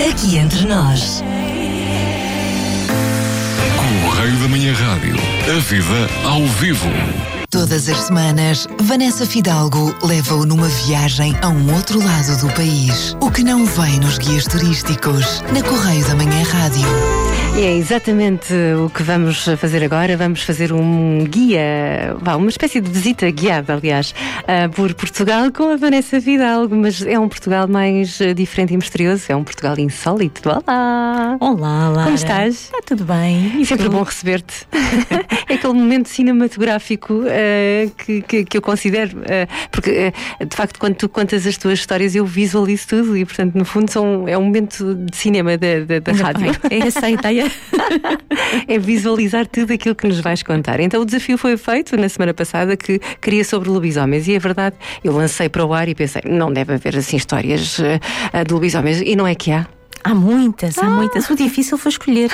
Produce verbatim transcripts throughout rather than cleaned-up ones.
Aqui entre nós. Correio da Manhã Rádio. A vida ao vivo. Todas as semanas, Vanessa Fidalgo leva-o numa viagem a um outro lado do país. O que não vem nos guias turísticos, na Correio da Manhã Rádio. E é exatamente o que vamos fazer agora. Vamos fazer um guia, uma espécie de visita guiada, aliás, por Portugal com a Vanessa Fidalgo. Mas é um Portugal mais diferente e misterioso. É um Portugal insólito. Olá! Olá, Lara. Como estás? Está tudo bem. E sempre bom receber-te. É aquele momento cinematográfico uh, que, que, que eu considero. Uh, porque, uh, de facto, quando tu contas as tuas histórias, eu visualizo tudo. E, portanto, no fundo, são, é um momento de cinema da, da, da rádio. É essa a ideia. É visualizar tudo aquilo que nos vais contar. Então o desafio foi feito na semana passada, que queria sobre lobisomens, e é verdade, eu lancei para o ar e pensei, não deve haver assim histórias uh, de lobisomens, e não é que há. Há muitas, há ah. muitas. O difícil foi escolher.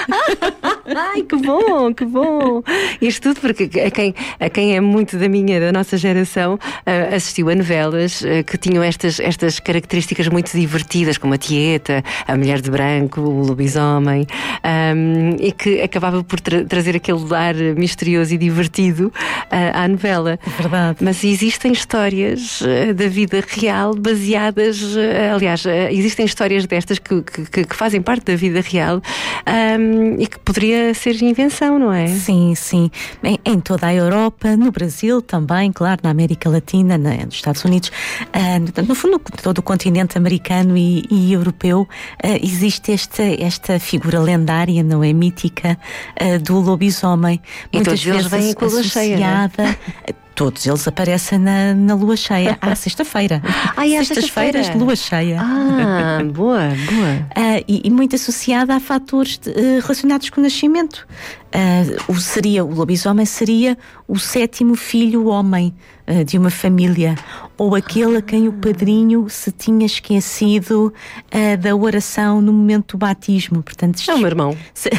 Ai, que bom, que bom. Isto tudo porque a quem, a quem é muito da minha, da nossa geração, uh, assistiu a novelas uh, que tinham estas, estas características muito divertidas, como a Tieta, a Mulher de Branco, o Lobisomem, um, e que acabava por tra- trazer aquele ar misterioso e divertido uh, à novela. É verdade. Mas existem histórias uh, da vida real baseadas, uh, aliás, uh, existem histórias destas que, que, que fazem parte da vida real, um, e que poderia ser invenção, não é? Sim, sim. Em, em toda a Europa, no Brasil também, claro, na América Latina, na, nos Estados Unidos, uh, no fundo, todo o continente americano e, e europeu, uh, existe esta, esta figura lendária, não é? Mítica, uh, do lobisomem. E muitas todos eles vezes vêm com a lua cheia, não é? Todos eles aparecem na, na lua cheia, à sexta-feira. Ah, é à Sextas-feiras sexta-feira? de lua cheia. Ah, boa, boa. Uh, e, e muito associada a fatores de, uh, relacionados com o nascimento. Uh, o, seria, o lobisomem seria o sétimo filho homem uh, de uma família, ou aquele a quem o padrinho se tinha esquecido uh, da oração no momento do batismo. Portanto, é o meu irmão. Se...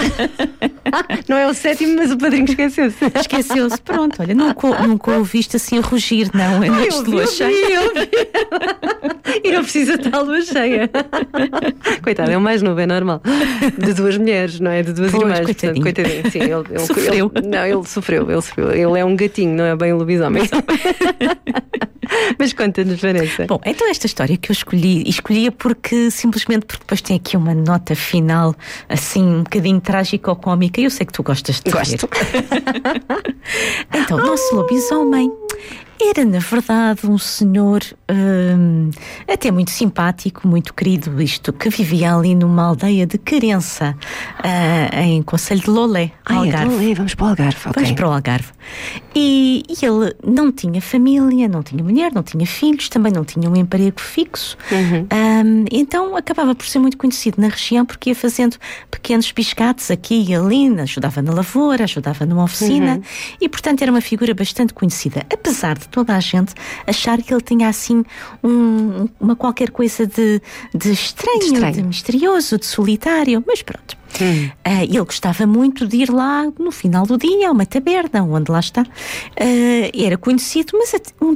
Não é o sétimo, mas o padrinho esqueceu-se. Esqueceu-se, pronto, olha, nunca, nunca o ouviste assim a rugir, não, em noites de lua cheia. E não precisa estar a lua cheia. Coitado, é o mais novo, é normal. De duas mulheres, não é? De duas Pois, irmãs. coitadinho. Portanto, coitadinho. Sim, ele, ele Sofreu. Ele, não, ele sofreu, ele sofreu. Ele é um gatinho, não é bem um lobisomem. Mas conta-nos, Vanessa. Bom, então esta história que eu escolhi, escolhia porque, simplesmente porque depois tem aqui uma nota final, assim, um bocadinho trágica ou cómica, e eu sei que tu gostas de Gosto. Então, o nosso lobisomem era, na verdade, um senhor hum, até muito simpático, muito querido, isto, que vivia ali numa aldeia de Querença, uh, em Concelho de Lolé, Ai, Algarve. é Lolé, vamos para o Algarve, ok. Vamos para o Algarve. E, e ele não tinha família, não tinha mulher, não tinha filhos, também não tinha um emprego fixo. Uhum. Um, então acabava por ser muito conhecido na região, porque ia fazendo pequenos biscates aqui e ali, ajudava na lavoura, ajudava numa oficina, uhum. E portanto era uma figura bastante conhecida, apesar de toda a gente achar que ele tinha assim um, uma qualquer coisa de, de, estranho, de estranho, de misterioso, de solitário, mas pronto. Hum. Uh, ele gostava muito de ir lá no final do dia a uma taberna, onde lá está. Uh, era conhecido, mas um